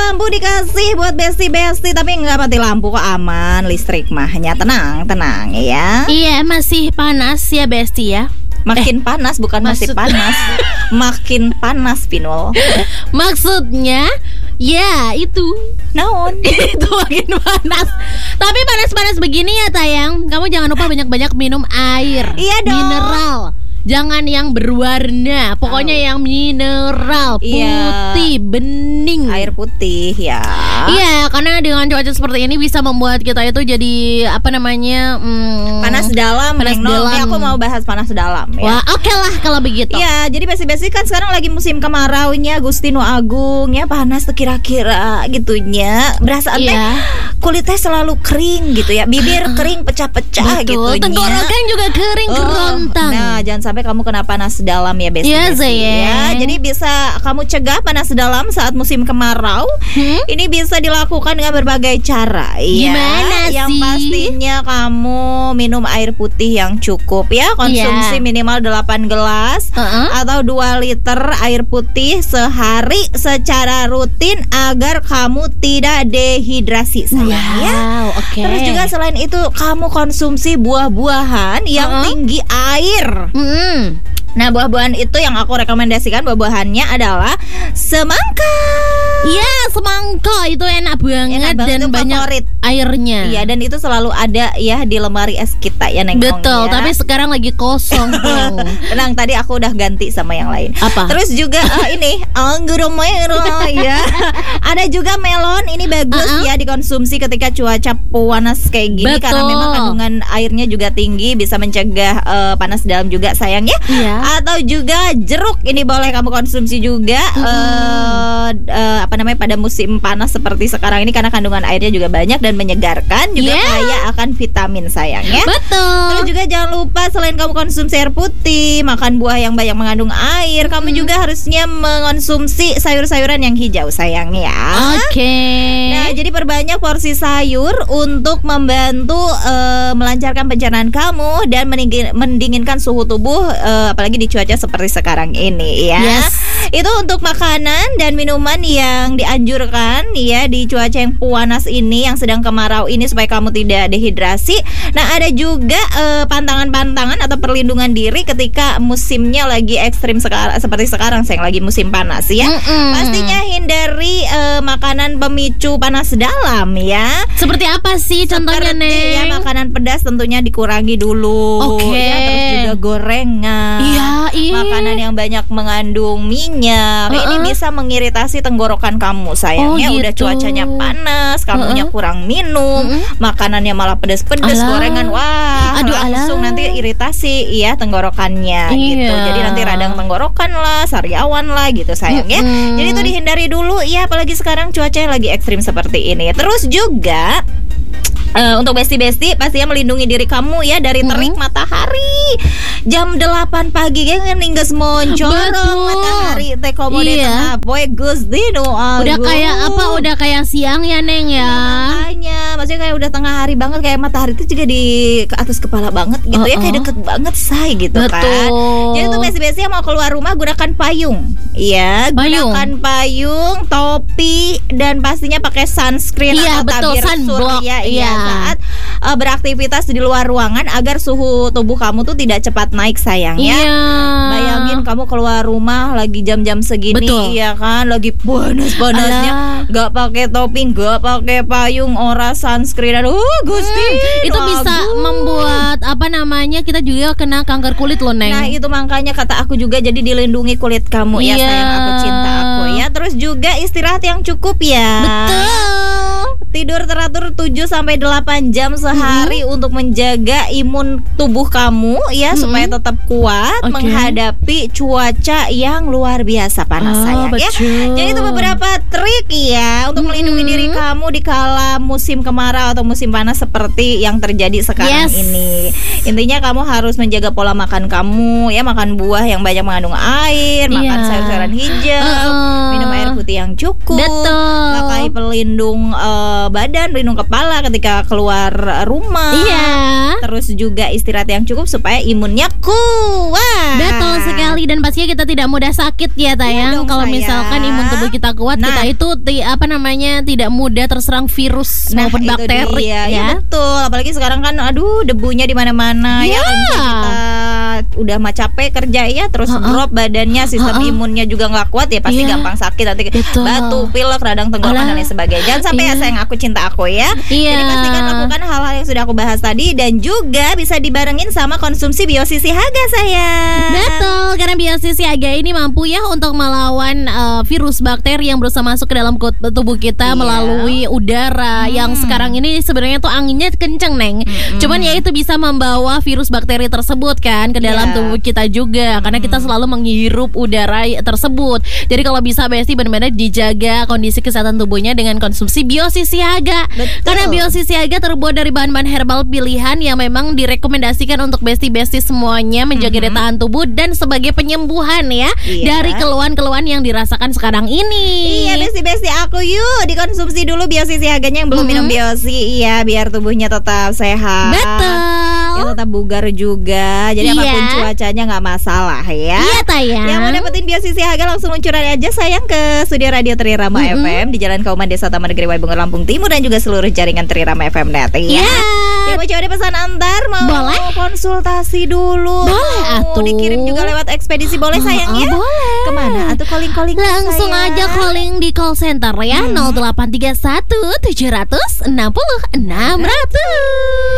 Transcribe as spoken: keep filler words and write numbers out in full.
lampu dikasih buat besti-besti, tapi nggak mati lampu kok, aman listrik mahnya. Tenang, tenang ya. Iya, masih panas ya Besti ya. Makin eh, panas bukan maksud... masih panas. Makin panas, Pinul. Maksudnya ya itu naon itu makin panas. Tapi panas-panas begini ya Tayang, kamu jangan lupa banyak-banyak minum air. Iya dong. Mineral. Jangan yang berwarna, pokoknya oh. yang mineral, putih, iya. bening. Air putih ya. Iya, karena dengan cuaca seperti ini bisa membuat kita itu jadi apa namanya hmm, panas dalam. Panas dalam. Ini aku mau bahas panas dalam ya. Wah, oke okay lah kalau begitu. Iya, jadi basic-basic kan sekarang lagi musim kemaraunya, Gustino Agung ya, panas tuh kira-kira gitunya. Berasa iya. kulitnya selalu kering gitu ya, bibir kering pecah-pecah gitu. Tenggorokan juga kering oh, kerontang. Nah, jangan sampai kamu kena panas dalam ya Besti. Yes, ya. Jadi bisa kamu cegah panas dalam saat musim kemarau. Hmm? Ini bisa dilakukan dengan berbagai cara. Gimana ya. Yang sih? pastinya kamu minum air putih yang cukup ya. Konsumsi yeah. minimal delapan gelas uh-uh. atau dua liter air putih sehari secara rutin agar kamu tidak dehidrasi sayang wow, ya. Okay. Terus juga selain itu kamu konsumsi buah-buahan yang uh-uh. tinggi air. Mm-hmm. Nah, buah-buahan itu yang aku rekomendasikan buah-buahannya adalah semangka. Iya, semangka itu enak banget, enak banget dan banyak favorit. Airnya. Iya, dan itu selalu ada ya di lemari es kita ya Neng. Betul, ya. Tapi sekarang lagi kosong. Tenang, tadi aku udah ganti sama yang lain. Apa? Terus juga uh, ini anggur merah ya. Ada juga melon, ini bagus uh-uh. ya dikonsumsi ketika cuaca panas kayak gini. Betul. Karena memang kandungan airnya juga tinggi, bisa mencegah uh, panas dalam juga sayang ya. Iya. Atau juga jeruk, ini boleh kamu konsumsi juga hmm. uh, uh, apa namanya pada musim panas seperti sekarang ini, karena kandungan airnya juga banyak dan menyegarkan, juga yeah. kaya akan vitamin sayang ya. Betul. Terus juga jangan lupa selain kamu konsumsi air putih, makan buah yang banyak mengandung air, kamu hmm. juga harusnya mengonsumsi sayur-sayuran yang hijau sayang ya. Oke. Okay. Nah, jadi perbanyak porsi sayur untuk membantu uh, melancarkan pencernaan kamu dan mendingin, mendinginkan suhu tubuh, uh, apalagi di cuaca seperti sekarang ini ya. Yes. Itu untuk makanan dan minuman yang dianjurkan ya di cuaca yang panas ini, yang sedang kemarau ini, supaya kamu tidak dehidrasi. Nah, ada juga uh, pantangan-pantangan atau perlindungan diri ketika musimnya lagi ekstrim sekarang, seperti sekarang sayang, lagi musim panas ya. Mm-mm. Pastinya hindari uh, makanan pemicu panas dalam ya. Seperti apa sih contohnya Seperti, Neng? Ya, makanan pedas tentunya dikurangi dulu. Oke. Okay. Ya, terus juga gorengan. Iya, iya. Makanan yang banyak mengandung minyak, uh-uh. ini bisa mengiritasi tenggorokan kamu sayangnya. Oh, gitu. Udah cuacanya panas, kamunya uh-uh. kurang minum, uh-uh. makanannya malah pedes-pedes, alah. gorengan, wah Aduh, langsung alah. nanti iritasi ya tenggorokannya iya. gitu. Jadi nanti radang tenggorokan lah, sariawan lah gitu sayang ya. Uh-uh. Jadi itu dihindari dulu ya, apalagi sekarang cuacanya lagi ekstrim seperti ini. Terus juga Uh, untuk besti-besti pastinya melindungi diri kamu ya dari terik hmm. matahari. Jam delapan pagi kan ninggas moncorong matahari teh komode iya. tengah boy Gustino Agung. Udah kayak apa? Udah kayak siang ya Neng ya. Makanya maksudnya kayak udah tengah hari banget, kayak matahari itu juga di ke atas kepala banget gitu uh-uh. ya, kayak deket banget say gitu. Betul. Kan. Jadi tuh besti-besti yang mau keluar rumah gunakan payung. Iya, payung. Gunakan payung, topi, dan pastinya pakai sunscreen iya, atau betul, tabir sunblock. surya. Iya. Saat uh, beraktivitas di luar ruangan agar suhu tubuh kamu tuh tidak cepat naik sayang ya. Iya. Bayangin kamu keluar rumah lagi jam-jam segini. Betul. Ya kan, lagi panas-panasnya, nggak pakai topi, nggak pakai payung, ora sunscreen, aduh Gusti. Hmm, itu bisa aduh. membuat apa namanya kita juga kena kanker kulit loh Neng. Nah itu makanya kata aku juga, jadi dilindungi kulit kamu iya. ya sayang, aku cinta aku ya. Terus juga istirahat yang cukup ya. Betul. Tidur teratur tujuh sampai delapan jam sehari mm-hmm. untuk menjaga imun tubuh kamu ya, mm-hmm. supaya tetap kuat okay. menghadapi cuaca yang luar biasa panas oh, sayang ya. Jadi itu beberapa trik ya untuk mm-hmm. melindungi diri kamu di kala musim kemarau atau musim panas seperti yang terjadi sekarang yes. ini. Intinya kamu harus menjaga pola makan kamu ya, makan buah yang banyak mengandung air, makan yeah. sayur-sayuran hijau, uh-uh. minum air putih yang cukup, betul. pakai pelindung uh, badan, pelindung kepala ketika keluar rumah. Iya. Terus juga istirahat yang cukup supaya imunnya kuat. Betul sekali, dan pastinya kita tidak mudah sakit ya Tayang. Ya, kalau misalkan imun tubuh kita kuat, nah, kita itu itu ti, apa namanya tidak mudah terserang virus Nah, maupun itu bakteri dia. ya. Ya betul, apalagi sekarang kan aduh debunya di mana-mana ya. Ya. Kalau misalnya kita udah mah capek kerja ya, terus Ha-ha. drop badannya, sistem Ha-ha. imunnya juga nggak kuat ya, pasti Iya. gampang sakit nanti, Betul. batuk, pilek, radang tenggorokan Alah. dan lain sebagainya. Jangan sampai Iya. ya sayang aku cinta aku ya. Iya. Jadi pastikan lakukan hal-hal yang sudah aku bahas tadi dan juga bisa dibarengin sama konsumsi Biosisi Haga sayang. Betul, karena Biosisi Haga ini mampu ya untuk melawan uh, virus bakteri yang berusaha masuk ke dalam kut- tubuh kita Iya. melalui udara yang sekarang ini sebenarnya tuh anginnya kenceng Neng. Mm-mm. Cuman ya itu bisa membawa virus bakteri tersebut kan ke dalam Iya. tubuh kita juga karena kita selalu menghirup udara tersebut. Jadi kalau bisa Besti benar-benar dijaga kondisi kesehatan tubuhnya dengan konsumsi Biosisi Haga. Betul. Karena Biosisi Haga terbuat dari bahan-bahan herbal pilihan yang memang direkomendasikan untuk besti-besti semuanya menjaga daya tahan tubuh dan sebagai penyembuhan ya Iya. dari keluhan-keluhan yang dirasakan sekarang ini. Iya besti-besti aku yuk dikonsumsi dulu Biosisi Haganya yang belum minum Biosi. Iya biar tubuhnya tetap sehat. Betul. Ya tetap bugar juga. Jadi Iya. apapun cuacanya nggak masalah ya. Iya tayang. Yang mau dapetin Biosisi Haga langsung luncuran aja sayang ke studio Radio Trirama Mm-mm. F M di Jalan Kauman Desa Taman Negeri Waibungan Lampung Timur dan juga seluruh jaringan Trirama F M net ya. Iya. Yang mau coba di pesan antar mau Boleh. konsultasi dulu. Boleh, Mau atuh. dikirim juga lewat ekspedisi boleh sayang Oh, ya. boleh. Kemana? Atau calling-calling ke Langsung saya? aja calling di call center ya nol delapan tiga satu tujuh nol nol enam nol enam nol nol.